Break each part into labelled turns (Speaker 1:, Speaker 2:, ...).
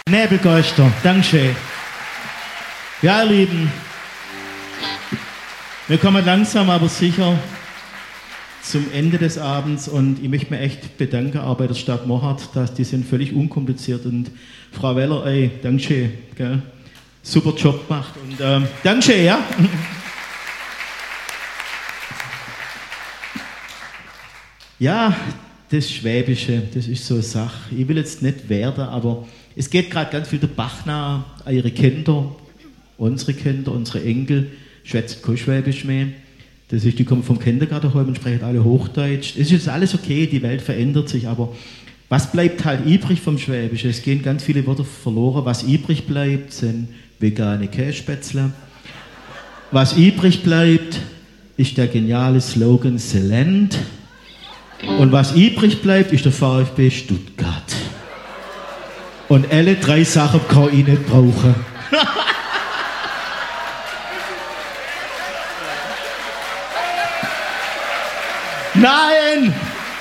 Speaker 1: Nebelgeister, Dankeschön. Ja, ihr Lieben, wir kommen langsam, aber sicher zum Ende des Abends und ich möchte mich echt bedanken, auch bei der Stadt Mohardt, dass die sind völlig unkompliziert und Frau Weller, ey, Dankeschön, gell? Super Job gemacht und Dankeschön, ja? Ja, das Schwäbische, das ist so eine Sache. Ich will jetzt nicht werden, aber es geht gerade ganz viel der Bach nach an ihre Kinder, unsere Enkel, schwätzen kein Schwäbisch mehr. Das ist, die kommen vom Kindergarten heim und sprechen alle Hochdeutsch. Es ist jetzt alles okay, die Welt verändert sich, aber was bleibt halt übrig vom Schwäbischen? Es gehen ganz viele Wörter verloren. Was übrig bleibt, sind vegane Kässpätzle. Was übrig bleibt, ist der geniale Slogan Selend. Und was übrig bleibt, ist der VfB Stuttgart. Und alle drei Sachen kann ich nicht brauchen. Nein!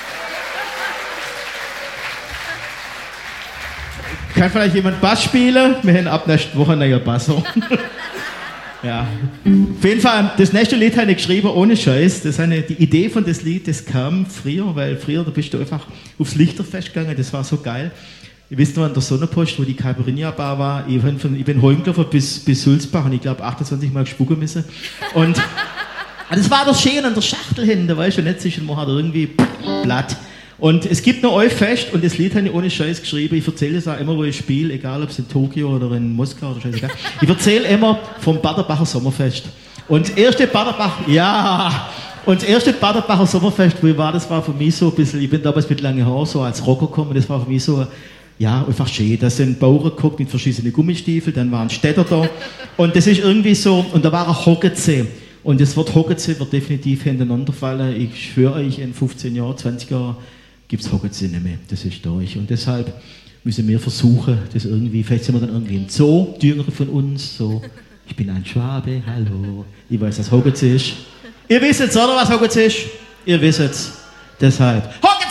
Speaker 1: Kann vielleicht jemand Bass spielen? Wir haben ab nächster Woche einen neuen Basser. Ja. Auf jeden Fall, das nächste Lied habe ich geschrieben, ohne Scheiß. Die Idee von das Lied, das kam früher, weil früher, da bist du einfach aufs Lichterfest gegangen, das war so geil. Ich weiß noch an der Sonnenpost, wo die Caipirinha-Bar war, ich bin heimgelaufen bis Sulzbach und ich glaube 28 Mal gespucken müssen. Und das war das Schön an der Schachtel hin, da weißt du nicht, zwischen man hat irgendwie Blatt. Und es gibt noch ein Fest und das Lied habe ich ohne Scheiß geschrieben. Ich erzähle es auch immer, wo ich spiele, egal ob es in Tokio oder in Moskau oder scheißegal. Ich erzähle immer vom Baderbacher Sommerfest. Und das erste Baderbacher Sommerfest, wo ich war, das war für mich so ein bisschen, ich bin damals mit langen Haaren so als Rocker gekommen, das war für mich so, ja, einfach schön. Da sind Bauern geguckt mit verschiedenen Gummistiefeln, dann waren Städter da. Und das ist irgendwie so, und da war ein Hocketsee. Und das Wort Hocketsee wird definitiv hintereinander fallen. Ich schwöre euch, in 15 Jahren, 20 Jahren gibt es Hocketsee nicht mehr. Das ist durch. Und deshalb müssen wir versuchen, das irgendwie, vielleicht sind wir dann irgendwie im Zoo, die Jüngeren von uns, so, ich bin ein Schwabe, hallo. Ich weiß, was Hocketsee ist. Ihr wisst jetzt, oder, was Hocketsee ist? Ihr wisst es. Deshalb, Hocketsee!